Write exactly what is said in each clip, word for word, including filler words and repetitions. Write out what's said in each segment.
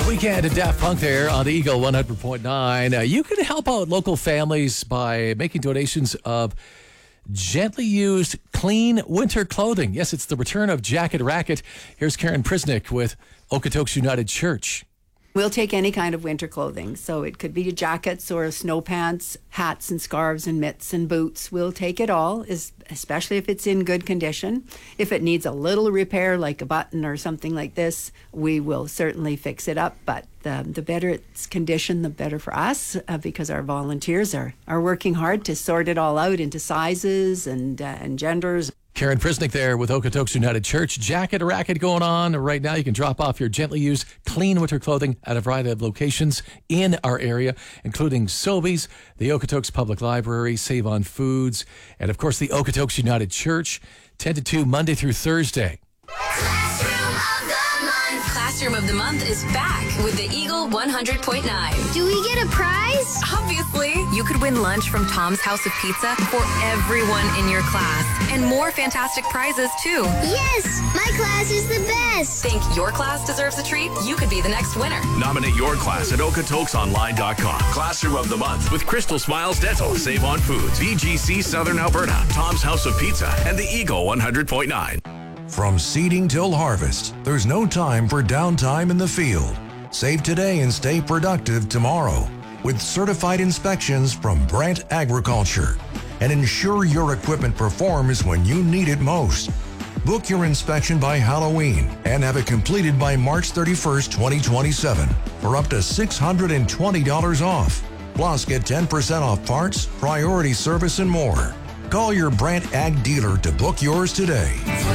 Weekend at Daft Punk there on the Eagle one hundred point nine. Uh, you can help out local families by making donations of gently used, clean winter clothing. Yes, it's the return of Jacket Racket. Here's Karen Prisnick with Okotoks United Church. We'll take any kind of winter clothing. So it could be jackets or snow pants, hats and scarves and mitts and boots. We'll take it all, especially if it's in good condition. If it needs a little repair, like a button or something like this, we will certainly fix it up. But the, the better its condition, the better for us, uh, because our volunteers are, are working hard to sort it all out into sizes and, uh, and genders. Karen Prisnick there with Okotoks United Church. Jacket Racket going on right now. You can drop off your gently used, clean winter clothing at a variety of locations in our area, including Sobeys, the Okotoks Public Library, Save on Foods, and of course the Okotoks United Church, ten to two Monday through Thursday. Classroom of the Month. Classroom of the Month is back with the Eagle one hundred point nine. Do we get a prize? Obviously. You could win lunch from Tom's House of Pizza for everyone in your class. And more fantastic prizes, too. Yes! My class is the best! Think your class deserves a treat? You could be the next winner. Nominate your class at okotoks online dot com. Classroom of the Month with Crystal Smiles Dental, Save on Foods, V G C Southern Alberta, Tom's House of Pizza, and the Eagle one hundred point nine. From seeding till harvest, there's no time for downtime in the field. Save today and stay productive tomorrow with certified inspections from Brandt Agriculture. And ensure your equipment performs when you need it most. Book your inspection by Halloween and have it completed by March thirty-first, twenty twenty-seven for up to six hundred twenty dollars off. Plus, get ten percent off parts, priority service, and more. Call your Brandt Ag dealer to book yours today.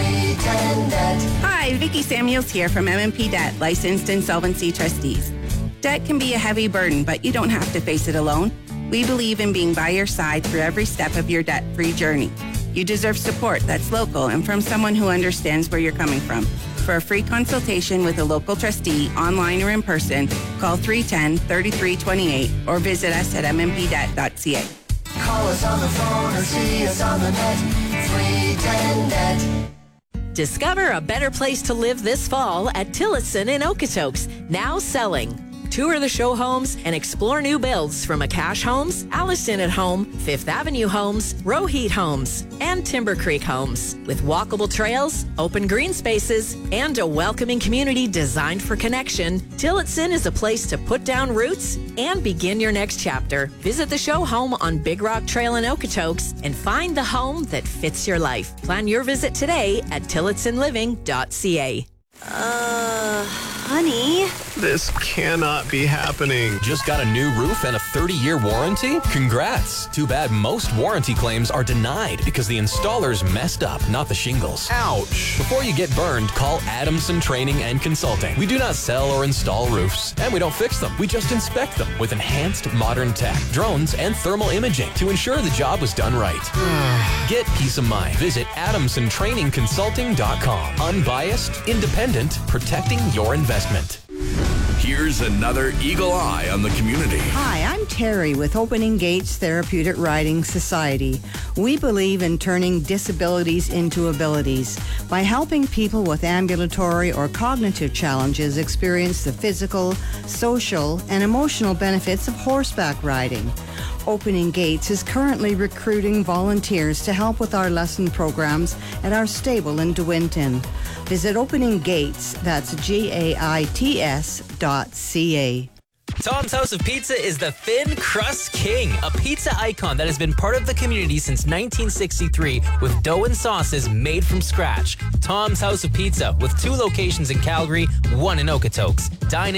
Hi, Vicki Samuels here from M and P Debt, licensed insolvency trustees. Debt can be a heavy burden, but you don't have to face it alone. We believe in being by your side through every step of your debt-free journey. You deserve support that's local and from someone who understands where you're coming from. For a free consultation with a local trustee, online or in person, call three one zero, three three two eight or visit us at m m p debt dot c a. Call us on the phone or see us on the net. three ten net. Discover a better place to live this fall at Tillotson in Okotoks, now selling. Tour the show homes and explore new builds from Akash Homes, Allison at Home, Fifth Avenue Homes, Roheat Homes, and Timber Creek Homes. With walkable trails, open green spaces, and a welcoming community designed for connection, Tillotson is a place to put down roots and begin your next chapter. Visit the show home on Big Rock Trail in Okotoks and find the home that fits your life. Plan your visit today at tillotson living dot c a. Uh, honey? This cannot be happening. Just got a new roof and a thirty-year warranty? Congrats. Too bad most warranty claims are denied because the installers messed up, not the shingles. Ouch. Before you get burned, call Adamson Training and Consulting. We do not sell or install roofs, and we don't fix them. We just inspect them with enhanced modern tech, drones, and thermal imaging to ensure the job was done right. Get peace of mind. Visit adamson training consulting dot com. Unbiased, independent, protecting your investment. Here's another Eagle Eye on the community. Hi, I'm Terry with Opening Gates Therapeutic Riding Society. We believe in turning disabilities into abilities by helping people with ambulatory or cognitive challenges experience the physical, social, and emotional benefits of horseback riding. Opening Gates is currently recruiting volunteers to help with our lesson programs at our stable in DeWinton. Visit Opening Gates, that's G A I T S dot C A. Tom's House of Pizza is the Thin Crust King, a pizza icon that has been part of the community since nineteen sixty-three with dough and sauces made from scratch. Tom's House of Pizza with two locations in Calgary, one in Okotoks. Dine